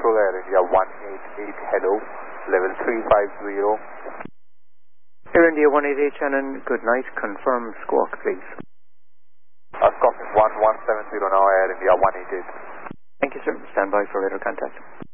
Control Air India 188, hello, level 350. Air India 188, Shannon, good night. Confirm squawk, please. Squawking 1170 now, Air India 188. Thank you, sir. Stand by for radar contact.